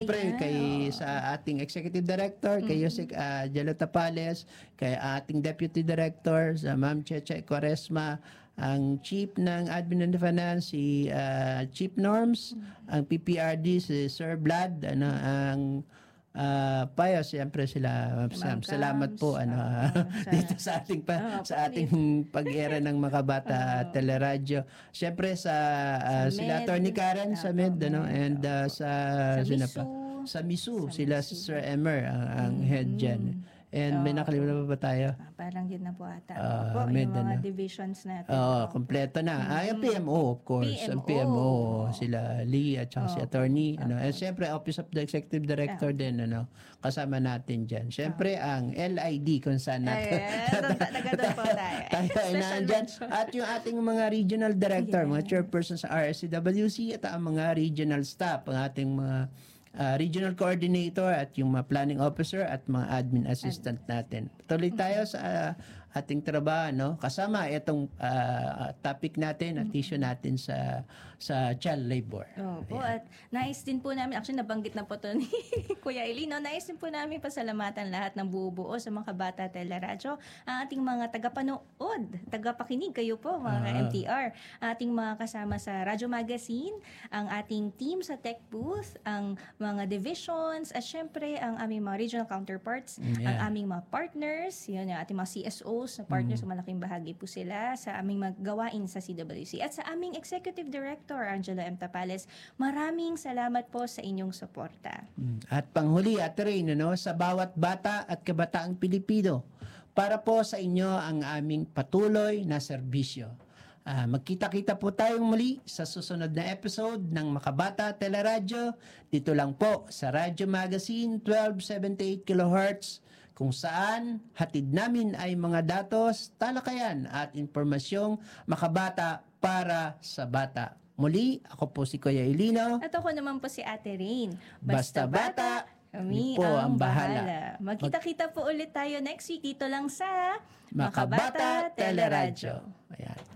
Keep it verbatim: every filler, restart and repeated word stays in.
syempre, kay sa ating Executive Director, kay Yusek uh, Jelo Tapales, kay ating Deputy Director, sa Ma'am Cheche Quaresma, ang Chief ng Admin and Finance, si uh, Chief Norms, ang P P R D, si Sir Vlad, ano, ang Uh, Payo, siyempre sila, Sam, salamat po ano uh, dito sa ating pa, oh, sa ating pag-era ng Makabata oh. Teleradyo. Siyempre sa, uh, sa sila Attorney Karen uh, sa M E D, ano, and uh, sa sa Misu, sa Misu sila si Sir Emer ang, ang mm-hmm. head dyan. And oh, may nakalimutan pa ba tayo? Ah, parang yun na po ata. Uh, po, yung mga na. divisions natin. Oo, oh, kompleto na. Mm-hmm. Ah, yung P M O, of course. P M O. Ang P M O, sila Lee at saka oh, si Attorney. Okay. Ano. And siyempre, Office of the Executive Director yeah. din, ano, kasama natin dyan. Siyempre, oh. ang L I D kung saan natin. Taga-doon po tayo. Tayo ay nandyan. At yung ating mga regional director, yeah. mga chairperson sa R S C W C at ang mga regional staff, ang ating mga Uh, regional coordinator at yung mga planning officer at mga admin assistant natin. Tuloy tayo sa uh, ating trabaho, no? Kasama itong uh, topic natin at issue natin sa sa child labor. Opo, at nais din po namin, actually nabanggit na po ito ni Kuya Elino, nais din po namin pasalamatan lahat ng buo-buo sa Makabata Teleradyo, ang ating mga tagapanood, tagapakinig kayo po, mga uh-huh. M T R, ating mga kasama sa Radyo Magazine, ang ating team sa Tech Booth, ang mga divisions, at syempre ang aming mga regional counterparts, yeah. ang aming mga partners, yun yung ating mga C S Os na partners, mm. malaking bahagi po sila sa aming maggawain sa C W C. At sa aming Executive Director, Angela M. Tapales, maraming salamat po sa inyong suporta. At panghuli, Ate Rain, no, sa bawat bata at kabataang Pilipino, para po sa inyo ang aming patuloy na serbisyo. Uh, magkita-kita po tayong muli sa susunod na episode ng Makabata Teleradyo, dito lang po sa Radyo Magazine twelve seventy-eight kilohertz, kung saan hatid namin ay mga datos, talakayan at impormasyong makabata para sa bata. Muli, ako po si Kuya Elino. At ako naman po si Ate Rain. Basta, Basta bata, kami po ang bahala. bahala. Magkita-kita po ulit tayo next week dito lang sa Makabata, Makabata Teleradyo. Ayan.